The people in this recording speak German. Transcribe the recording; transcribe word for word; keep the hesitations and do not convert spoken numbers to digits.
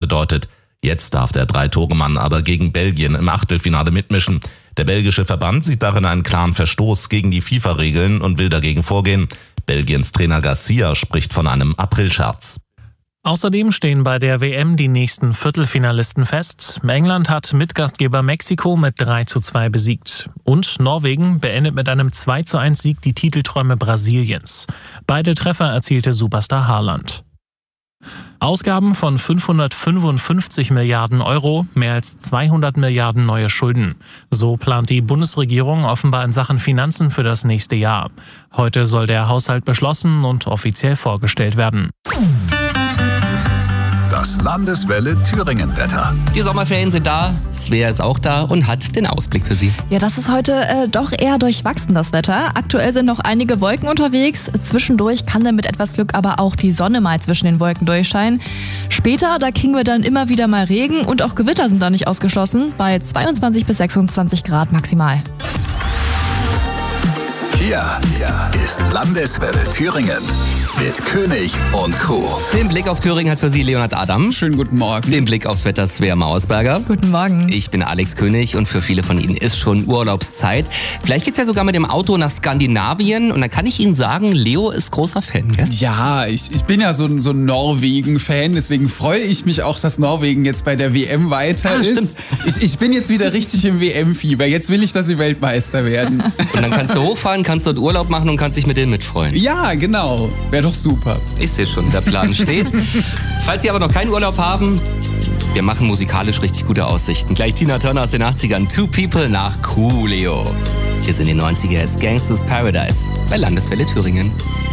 bedeutet. Jetzt darf der Drei-Tore-Mann aber gegen Belgien im Achtelfinale mitmischen. Der belgische Verband sieht darin einen klaren Verstoß gegen die FIFA-Regeln und will dagegen vorgehen. Belgiens Trainer Garcia spricht von einem Aprilscherz. Außerdem stehen bei der W M die nächsten Viertelfinalisten fest. England hat Mitgastgeber Mexiko mit drei zu zwei besiegt. Und Norwegen beendet mit einem zwei zu eins Sieg die Titelträume Brasiliens. Beide Treffer erzielte Superstar Haaland. Ausgaben von fünfhundertfünfundfünfzig Milliarden Euro, mehr als zweihundert Milliarden neue Schulden. So plant die Bundesregierung offenbar in Sachen Finanzen für das nächste Jahr. Heute soll der Haushalt beschlossen und offiziell vorgestellt werden. Das Landeswelle Thüringen-Wetter. Die Sommerferien sind da, Svea ist auch da und hat den Ausblick für Sie. Ja, das ist heute äh, doch eher durchwachsen, das Wetter. Aktuell sind noch einige Wolken unterwegs. Zwischendurch kann dann mit etwas Glück aber auch die Sonne mal zwischen den Wolken durchscheinen. Später, da kriegen wir dann immer wieder mal Regen und auch Gewitter sind da nicht ausgeschlossen, bei zweiundzwanzig bis sechsundzwanzig Grad maximal. Hier ist Landeswelle Thüringen mit König und Co. Den Blick auf Thüringen hat für Sie Leonhard Adam. Schönen guten Morgen. Den Blick aufs Wetter Svea Mausberger. Guten Morgen. Ich bin Alex König und für viele von Ihnen ist schon Urlaubszeit. Vielleicht geht's ja sogar mit dem Auto nach Skandinavien und dann kann ich Ihnen sagen, Leo ist großer Fan, gell? Ja, ich, ich bin ja so ein, so ein Norwegen-Fan, deswegen freue ich mich auch, dass Norwegen jetzt bei der W M weiter Ah, ist. Ich, ich bin jetzt wieder richtig im W M-Fieber. Jetzt will ich, dass sie Weltmeister werden. Und dann kannst du hochfahren, kannst dort Urlaub machen und kannst dich mit denen mitfreuen. Ja, genau. Wäre doch super. Ich sehe schon, der Plan steht. Falls Sie aber noch keinen Urlaub haben, wir machen musikalisch richtig gute Aussichten. Gleich Tina Turner aus den achtzigern, Two People nach Coolio. Hier sind die neunziger, es Gangsters Paradise bei Landeswelle Thüringen.